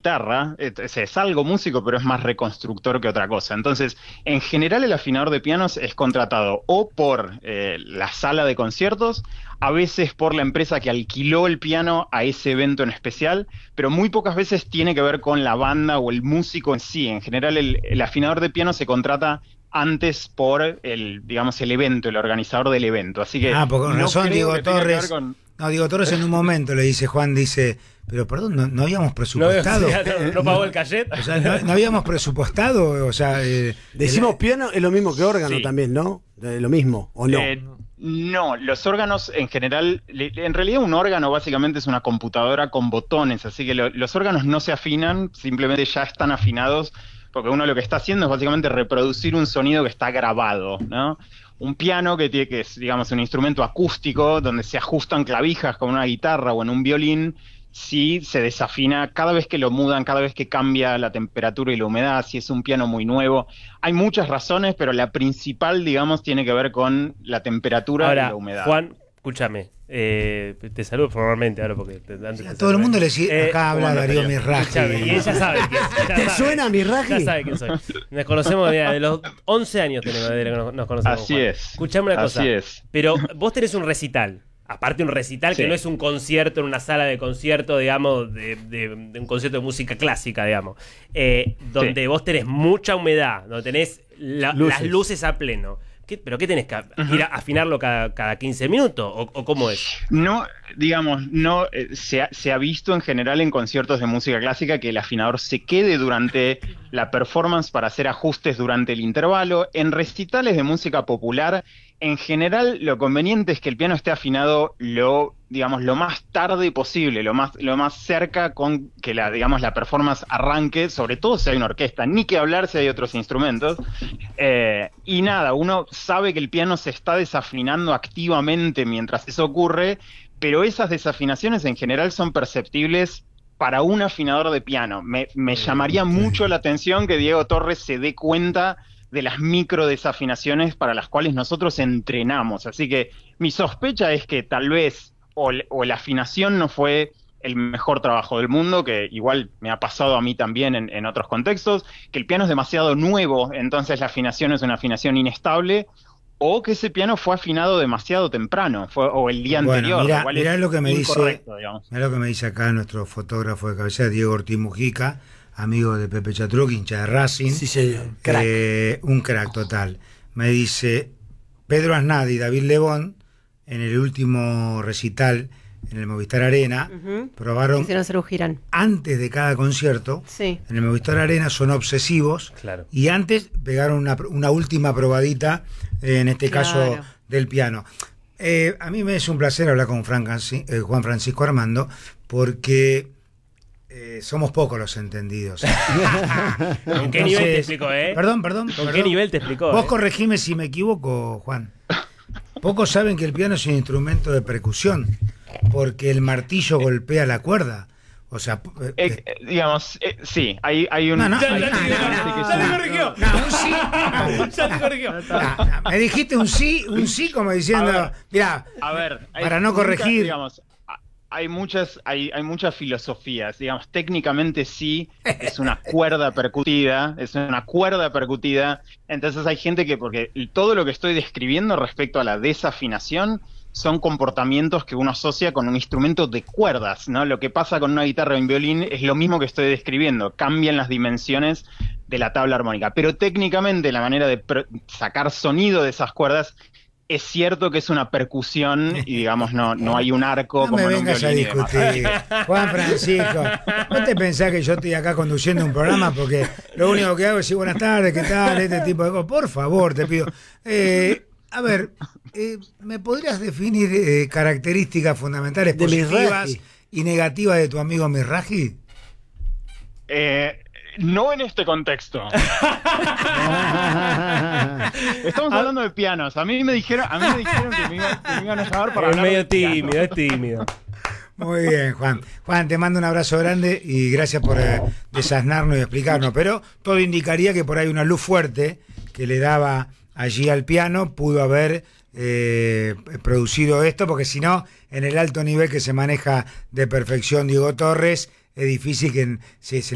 guitarra, es algo músico, pero es más reconstructor que otra cosa. Entonces, en general el afinador de pianos es contratado o por la sala de conciertos, a veces por la empresa que alquiló el piano a ese evento en especial, pero muy pocas veces tiene que ver con la banda o el músico en sí. En general el afinador de piano se contrata antes por digamos, el evento, el organizador del evento. Así que porque con no razón creo Diego que tenga que ver Torres. con... No, Diego Torres en un momento le dice, Juan dice, pero perdón, no habíamos presupuestado. No pagó el cachet. O sea, no habíamos presupuestado, o sea... Decimos piano es lo mismo que órgano Sí. también, ¿no? Lo mismo, ¿o no? No, los órganos en general, en realidad un órgano básicamente es una computadora con botones, así que los órganos no se afinan, simplemente ya están afinados, porque uno lo que está haciendo es básicamente reproducir un sonido que está grabado, ¿no? Un piano que es, digamos, un instrumento acústico donde se ajustan clavijas como una guitarra o en un violín, sí se desafina cada vez que lo mudan, cada vez que cambia la temperatura y la humedad, si es un piano muy nuevo. Hay muchas razones, pero la principal, digamos, tiene que ver con la temperatura Ahora, y la humedad. Juan, escúchame. Te saludo formalmente ahora porque A todo el mundo le dice, acá habla Darío Mirraji. Escúchame, y ella sabe quién ¿Te suena Mirraji? Ya sabe quién soy. Nos conocemos de los 11 años tenemos desde que nos conocemos. Así Juan. es. Escuchame una cosa. Así es. Pero vos tenés un recital. Aparte un recital Sí. que no es un concierto en una sala de concierto, digamos, de un concierto de música clásica, digamos. Donde Sí. vos tenés mucha humedad, donde tenés las luces a pleno. ¿Pero qué tenés que ir a afinarlo cada 15 minutos? ¿O cómo es? No, digamos, no se ha visto en general en conciertos de música clásica que el afinador se quede durante la performance para hacer ajustes durante el intervalo. En recitales de música popular, en general lo conveniente es que el piano esté afinado lo más tarde posible, lo más cerca con que la performance arranque, sobre todo si hay una orquesta, ni que hablar si hay otros instrumentos. Y nada, uno sabe que el piano se está desafinando activamente mientras eso ocurre, pero esas desafinaciones en general son perceptibles para un afinador de piano. Me llamaría mucho la atención que Diego Torres se dé cuenta de las micro desafinaciones para las cuales nosotros entrenamos. Así que mi sospecha es que tal vez o la afinación no fue el mejor trabajo del mundo, que igual me ha pasado a mí también en otros contextos, que el piano es demasiado nuevo, entonces la afinación es una afinación inestable, o que ese piano fue afinado demasiado temprano, o el día anterior. Mirá lo que me dice, digamos. mirá lo que me dice acá nuestro fotógrafo de cabecera, Diego Ortiz Mujica, amigo de Pepe Chatruc, hincha de Racing. Sí, señor. Crack. Un crack total. Me dice, Pedro Aznar y David Lebón, en el último recital en el Movistar Arena, probaron Hicieron hacer un girán. antes de cada concierto. Sí. En el Movistar Arena son obsesivos. Claro. Y antes pegaron una última probadita, en este Claro. caso del piano. A mí me es un placer hablar con Juan Francisco Armando, porque somos pocos los entendidos. ¿Con qué nivel te explicó, Perdón. ¿Con qué nivel te explicó? Vos corregime si me equivoco, Juan. Pocos saben que el piano es un instrumento de percusión, porque el martillo golpea la cuerda. O sea, sí, hay un... No, Ya te corrigió. un sí. Ya te corrigió. Me dijiste un sí como diciendo, mirá, A ver, para no corregir. Digamos, hay muchas filosofías, digamos, técnicamente sí, es una cuerda percutida, entonces hay gente porque todo lo que estoy describiendo respecto a la desafinación son comportamientos que uno asocia con un instrumento de cuerdas, ¿no? Lo que pasa con una guitarra o un violín es lo mismo que estoy describiendo, cambian las dimensiones de la tabla armónica, pero técnicamente la manera de sacar sonido de esas cuerdas es cierto que es una percusión y digamos no hay un arco No como me en un vengas a violín y demás. discutir, Juan Francisco. ¿No te pensás que yo estoy acá conduciendo un programa porque lo único que hago es decir buenas tardes, qué tal, este tipo de cosas? Por favor, te pido. A ver, ¿me podrías definir características fundamentales De positivas Mirraji y negativas de tu amigo Mirraji? No en este contexto. Estamos hablando de pianos. A mí me dijeron que me iban a llamar para Es hablar medio de pianos. es tímido. Muy bien, Juan. Juan, te mando un abrazo grande y gracias por desasnarnos y explicarnos. Pero todo indicaría que por ahí una luz fuerte que le daba allí al piano pudo haber producido esto, porque si no, en el alto nivel que se maneja de perfección Diego Torres, es difícil que se